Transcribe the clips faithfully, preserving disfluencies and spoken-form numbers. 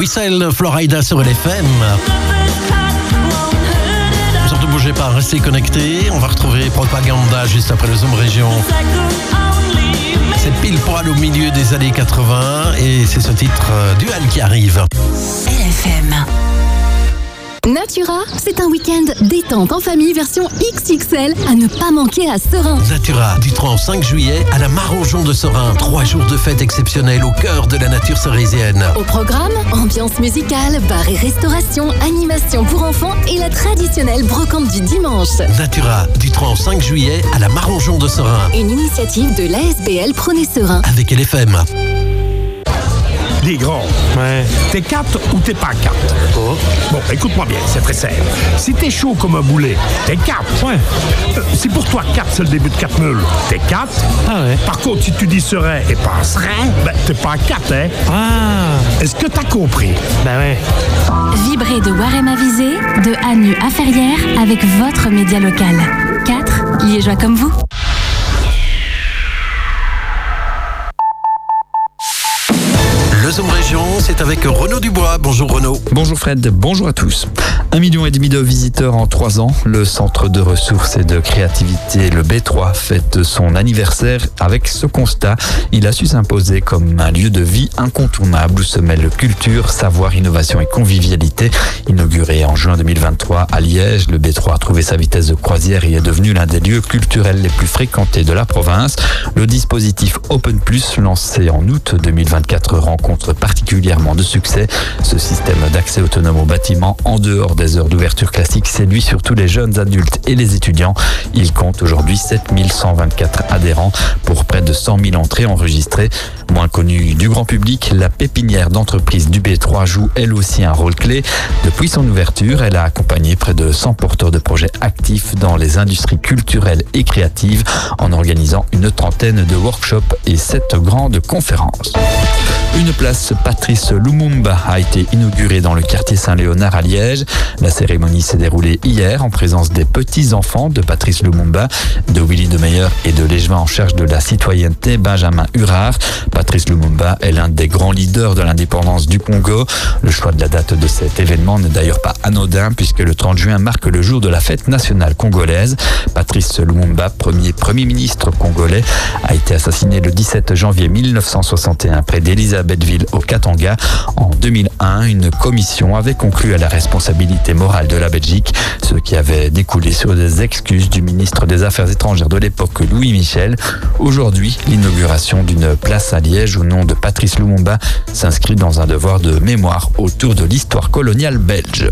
Whistle, Florida sur L F M. Surtout bougez pas, restez connectés. On va retrouver Propaganda juste après le Zoom Région. C'est pile poil au milieu des années quatre-vingts et c'est ce titre euh, Dual qui arrive. L F M. Natura, c'est un week-end détente en famille version X X L à ne pas manquer à Serein. Natura, du trois au cinq juillet à la Maronjon de Serein. Trois jours de fête exceptionnelle au cœur de la nature cerésienne. Au programme, ambiance musicale, bar et restauration, animation pour enfants et la traditionnelle brocante du dimanche. Natura, du trois au cinq juillet à la Maronjon de Serein. Une initiative de l'A S B L Prenez Serein. Avec L F M. Les grands, Ouais. t'es quatre ou t'es pas quatre? Oh. Bon, écoute-moi bien, c'est très simple. Si t'es chaud comme un boulet, t'es quatre. Ouais. Euh, si pour toi quatre c'est le début de quatre meules, t'es quatre. Ah ouais. Par contre, si tu dis serein et pas serein, ben t'es pas quatre, hein? Ah. Est-ce que t'as compris? Ben ouais. Vibrez de Warem Avisé, de Annu à Ferrières avec votre média local. quatre Liégeois comme vous. Le Zoom Région, c'est avec Renaud Dubois. Bonjour Renaud. Bonjour Fred, bonjour à tous. Un million et demi de visiteurs en trois ans. Le centre de ressources et de créativité, le B trois, fête son anniversaire avec ce constat. Il a su s'imposer comme un lieu de vie incontournable où se mêlent culture, savoir, innovation et convivialité. Inauguré en juin deux mille vingt-trois à Liège, le B trois a trouvé sa vitesse de croisière et est devenu l'un des lieux culturels les plus fréquentés de la province. Le dispositif Open Plus, lancé en août deux mille vingt-quatre, rencontre particulièrement de succès. Ce système d'accès autonome au bâtiment en dehors des heures d'ouverture classique séduit surtout les jeunes adultes et les étudiants. Il compte aujourd'hui sept mille cent vingt-quatre adhérents pour près de cent mille entrées enregistrées. Moins connue du grand public, la pépinière d'entreprise du B trois joue elle aussi un rôle clé. Depuis son ouverture, elle a accompagné près de cent porteurs de projets actifs dans les industries culturelles et créatives en organisant une trentaine de workshops et sept grandes conférences. Une place Patrice Lumumba a été inaugurée dans le quartier Saint-Léonard à Liège. La cérémonie s'est déroulée hier en présence des petits-enfants de Patrice Lumumba, de Willy Demeyer et de l'échevin en charge de la citoyenneté Benjamin Hurard. Patrice Lumumba est l'un des grands leaders de l'indépendance du Congo. Le choix de la date de cet événement n'est d'ailleurs pas anodin puisque le trente juin marque le jour de la fête nationale congolaise. Patrice Lumumba, premier premier ministre congolais, a été assassiné le dix-sept janvier mille neuf cent soixante et un près d'Elisabethville au Katanga. En deux mille un, une commission avait conclu à la responsabilité morale de la Belgique, ce qui avait découlé sur des excuses du ministre des Affaires étrangères de l'époque, Louis Michel. Aujourd'hui, l'inauguration d'une place à Liège au nom de Patrice Lumumba s'inscrit dans un devoir de mémoire autour de l'histoire coloniale belge.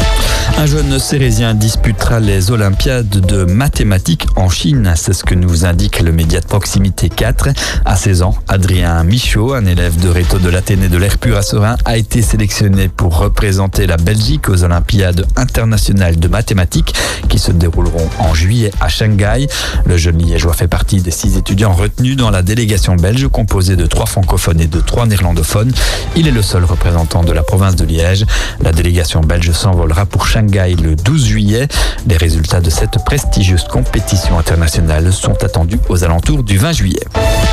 Un jeune Cérésien disputera les Olympiades de mathématiques en Chine. C'est ce que nous indique le média de proximité quatre. À seize ans, Adrien Michaud, un élève de réto de l'Athénée de l'Air Pur à Serein, a été sélectionné pour représenter la Belgique aux Olympiades internationales de mathématiques qui se dérouleront en juillet à Shanghai. Le jeune liégeois fait partie des six étudiants retenus dans la délégation belge composée de trois francophones et de trois néerlandophones. Il est le seul représentant de la province de Liège. La délégation belge s'envolera pour Shanghai le douze juillet. Les résultats de cette prestigieuse compétition internationale sont attendus aux alentours du vingt juillet.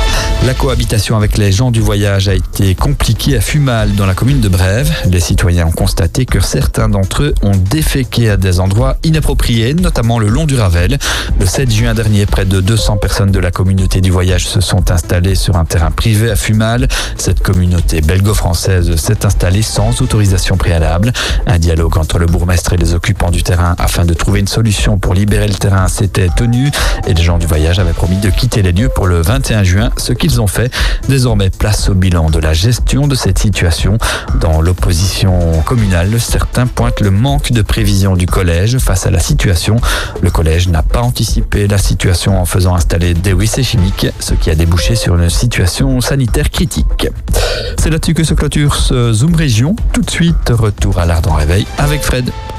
La cohabitation avec les gens du voyage a été compliquée à Fumal, dans la commune de Brève. Les citoyens ont constaté que certains d'entre eux ont déféqué à des endroits inappropriés, notamment le long du Ravel. Le sept juin dernier, près de deux cents personnes de la communauté du voyage se sont installées sur un terrain privé à Fumal. Cette communauté belgo-française s'est installée sans autorisation préalable. Un dialogue entre le bourgmestre et les occupants du terrain afin de trouver une solution pour libérer le terrain s'était tenu et les gens du voyage avaient promis de quitter les lieux pour le vingt et un juin, ce qu'ils ont fait. Désormais, place au bilan de la gestion de cette situation. Dans l'opposition communale, certains pointent le manque de prévision du collège face à la situation. Le collège n'a pas anticipé la situation en faisant installer des W C chimiques, ce qui a débouché sur une situation sanitaire critique. C'est là-dessus que se clôture ce Zoom Région. Tout de suite, retour à l'Ardent Réveil avec Fred.